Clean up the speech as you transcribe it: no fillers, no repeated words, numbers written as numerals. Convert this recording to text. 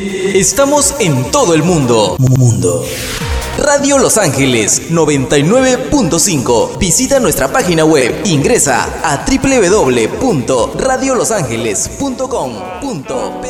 Estamos en todo el mundo. Radio Los Ángeles 99.5. Visita nuestra página web. Ingresa a www.radiolosangeles.com.p